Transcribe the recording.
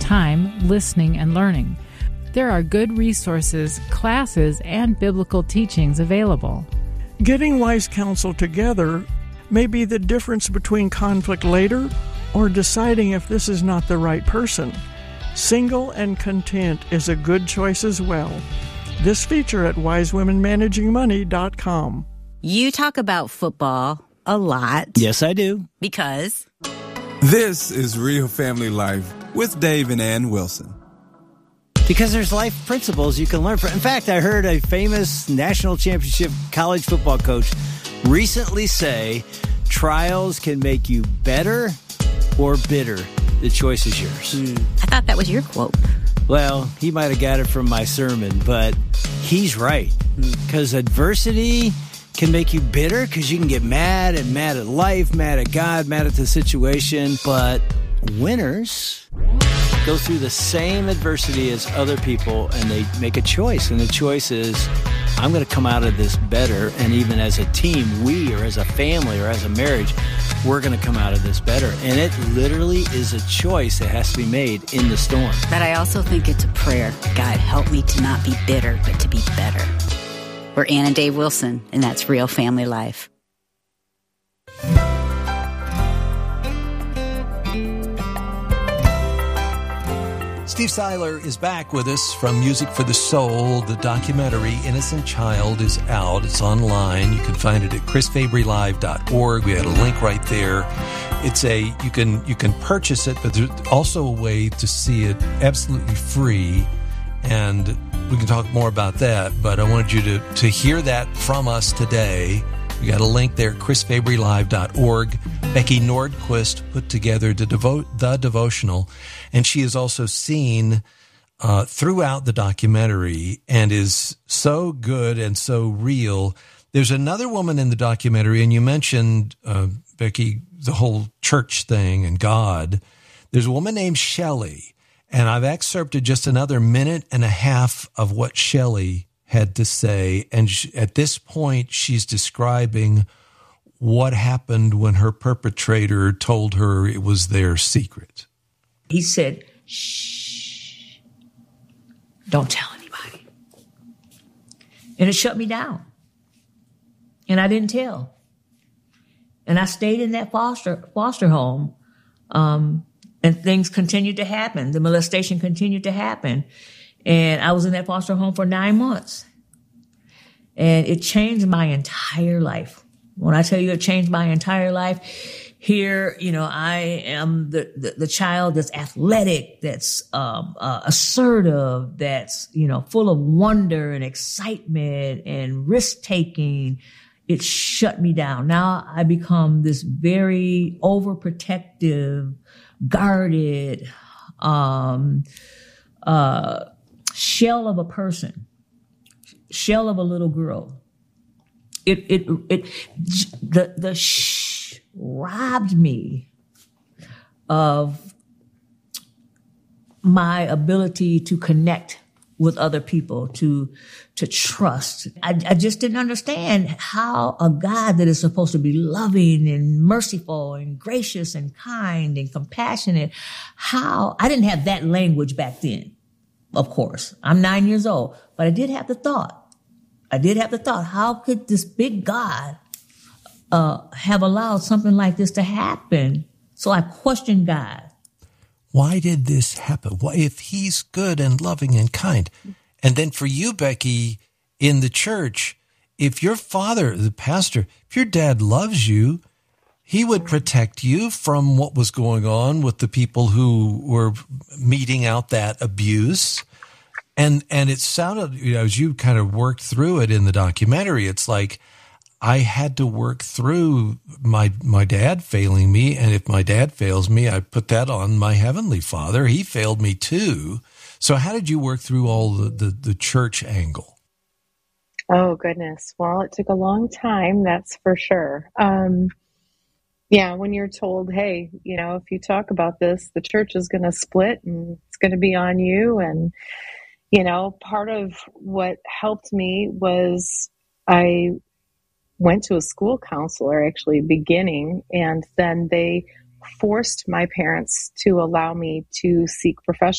time listening and learning. There are good resources, classes, and biblical teachings available. Getting wise counsel together may be the difference between conflict later or deciding if this is not the right person. Single and content is a good choice as well. This feature at wisewomenmanagingmoney.com. You talk about football a lot. Yes, I do. Because? This is Real Family Life with Dave and Ann Wilson. Because there's life principles you can learn from. In fact, I heard a famous national championship college football coach recently say, trials can make you better or bitter. The choice is yours. I thought that was your quote. Well, he might have got it from my sermon, but he's right. Because adversity can make you bitter because you can get mad at life, mad at God, mad at the situation. But winners go through the same adversity as other people, and they make a choice. And the choice is, I'm going to come out of this better. And even as a team, we, or as a family, or as a marriage, we're going to come out of this better. And it literally is a choice that has to be made in the storm. But I also think it's a prayer. God, help me to not be bitter, but to be better. We're Ann and Dave Wilson, and that's Real Family Life. Steve Seiler is back with us from Music for the Soul. The documentary Innocent Child is out. It's online. You can find it at chrisfabrylive.org. We had a link right there. It's you can purchase it, but there's also a way to see it absolutely free. And we can talk more about that, but I wanted you to hear that from us today. We got a link there at chrisfabrylive.org. Becky Nordquist put together the devotional, and she is also seen throughout the documentary and is so good and so real. There's another woman in the documentary, and you mentioned, Becky, the whole church thing and God. There's a woman named Shelley, and I've excerpted just another minute and a half of what Shelley had to say. And at this point, she's describing what happened when her perpetrator told her it was their secret. He said, shh, don't tell anybody. And it shut me down. And I didn't tell. And I stayed in that foster home, and things continued to happen. The molestation continued to happen. And I was in that foster home for 9 months. And it changed my entire life. When I tell you it changed my entire life, here, I am the child that's athletic, that's assertive, that's, full of wonder and excitement and risk-taking. It shut me down. Now I become this very overprotective, guarded, shell of a person, shell of a little girl. The shh robbed me of my ability to connect with other people, to trust. I just didn't understand how a God that is supposed to be loving and merciful and gracious and kind and compassionate, how I didn't have that language back then. Of course, I'm 9 years old, but I did have the thought. How could this big God have allowed something like this to happen? So I questioned God. Why did this happen? Why, if he's good and loving and kind? And then for you, Becky, in the church, if your father, the pastor, if your dad loves you, he would protect you from what was going on with the people who were meting out that abuse. And it sounded, as you kind of worked through it in the documentary, it's like, I had to work through my dad failing me. And if my dad fails me, I put that on my Heavenly Father. He failed me too. So how did you work through all the church angle? Oh, goodness. Well, it took a long time, that's for sure. Yeah, when you're told, hey, if you talk about this, the church is going to split and it's going to be on you. And, part of what helped me was I went to a school counselor actually beginning, and then they forced my parents to allow me to seek professional